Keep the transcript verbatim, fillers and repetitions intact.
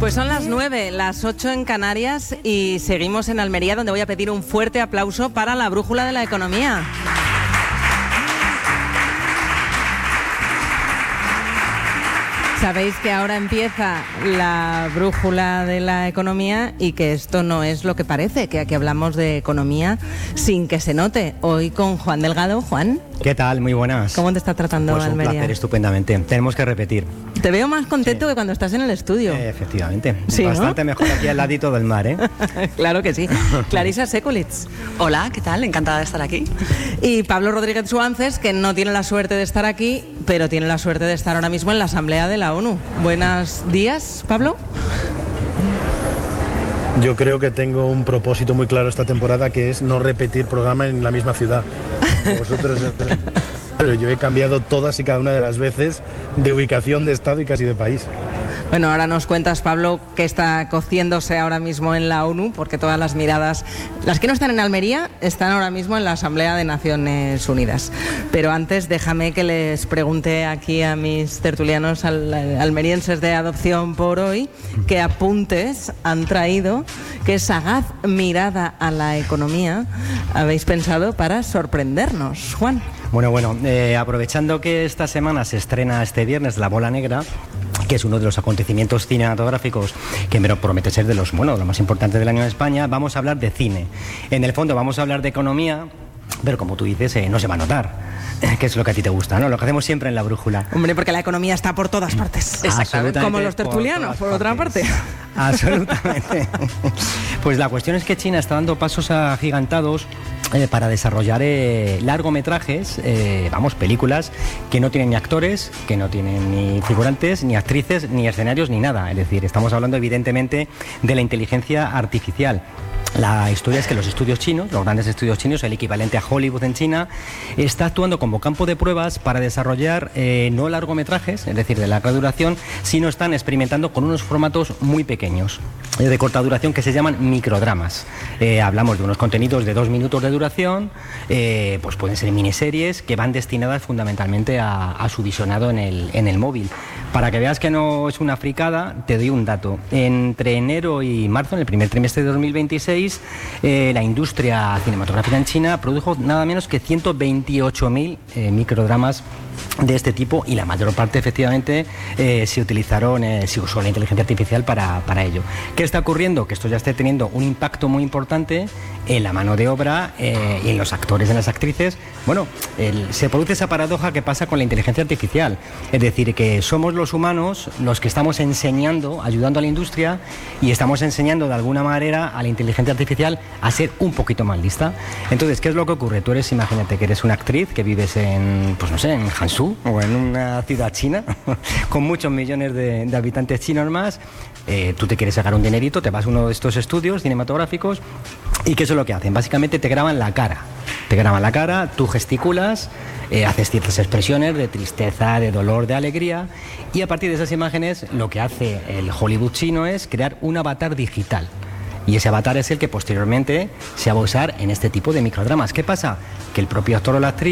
Pues son las nueve, las ocho en Canarias y seguimos en Almería, donde voy a pedir un fuerte aplauso para la brújula de la economía. Sabéis que ahora empieza la brújula de la economía y que esto no es lo que parece, que aquí hablamos de economía sin que se note. Hoy con Juan Delgado. Juan. ¿Qué tal? Muy buenas. ¿Cómo te está tratando pues Almería? Un placer, estupendamente. Tenemos que repetir. Te veo más contento sí. que cuando estás en el estudio. Eh, efectivamente. Sí, Bastante ¿no? mejor aquí al ladito del mar, ¿eh? Claro que sí. Clarisa Sekulitz. Hola, ¿qué tal? Encantada de estar aquí. Y Pablo Rodríguez Suárez, que no tiene la suerte de estar aquí, pero tiene la suerte de estar ahora mismo en la Asamblea de la ONU. Buenos días, Pablo. Yo creo que tengo un propósito muy claro esta temporada, que es no repetir programa en la misma ciudad. Vosotros, pero yo he cambiado todas y cada una de las veces de ubicación, de estado y casi de país. Bueno, ahora nos cuentas, Pablo, qué está cociéndose ahora mismo en la ONU, porque todas las miradas, las que no están en Almería, están ahora mismo en la Asamblea de Naciones Unidas. Pero antes, déjame que les pregunte aquí a mis tertulianos al, almerienses de Adopción por Hoy qué apuntes han traído, qué sagaz mirada a la economía habéis pensado para sorprendernos. Juan. Bueno, bueno, eh, aprovechando que esta semana se estrena este viernes La Bola Negra, que es uno de los acontecimientos cinematográficos que me promete ser de los, bueno, de los más importantes del año en España, vamos a hablar de cine. En el fondo vamos a hablar de economía, pero como tú dices, eh, no se va a notar, que es lo que a ti te gusta, ¿no? Lo que hacemos siempre en la brújula. Hombre, porque la economía está por todas partes. Exactamente. Como los tertulianos, por, por otra parte. Absolutamente. Pues la cuestión es que China está dando pasos agigantados eh, para desarrollar eh, largometrajes, eh, vamos, películas que no tienen ni actores, que no tienen ni figurantes, ni actrices, ni escenarios, ni nada. Es decir, estamos hablando evidentemente de la inteligencia artificial. La historia es que los estudios chinos, los grandes estudios chinos, el equivalente a Hollywood en China, está actuando como campo de pruebas para desarrollar eh, no largometrajes, es decir, de larga duración, sino están experimentando con unos formatos muy pequeños, eh, de corta duración, que se llaman microdramas. Eh, hablamos de unos contenidos de dos minutos de duración, eh, pues pueden ser miniseries que van destinadas fundamentalmente a, a su visionado en el, en el móvil. Para que veas que no es una fricada, te doy un dato. Entre enero y marzo, en el primer trimestre de dos mil veintiséis, Eh, la industria cinematográfica en China produjo nada menos que ciento veintiocho mil eh, microdramas de este tipo, y la mayor parte efectivamente eh, se utilizaron, eh, se usó la inteligencia artificial para, para ello. ¿Qué está ocurriendo? Que esto ya esté teniendo un impacto muy importante en la mano de obra eh, y en los actores, en las actrices. Bueno, el, se produce esa paradoja que pasa con la inteligencia artificial, es decir, que somos los humanos los que estamos enseñando, ayudando a la industria, y estamos enseñando de alguna manera a la inteligencia artificial a ser un poquito más lista. Entonces, ¿qué es lo que ocurre? Tú eres, imagínate que eres una actriz que vives en, pues no sé, en Hangzhou o en una ciudad china con muchos millones de, de habitantes chinos más. Eh, tú te quieres sacar un dinerito, te vas a uno de estos estudios cinematográficos, y ¿qué es lo que hacen? Básicamente te graban la cara, te graban la cara, tú gesticulas, eh, haces ciertas expresiones de tristeza, de dolor, de alegría, y a partir de esas imágenes lo que hace el Hollywood chino es crear un avatar digital. Y ese avatar es el que posteriormente se va a usar en este tipo de microdramas. ¿Qué pasa? Que el propio actor o la actriz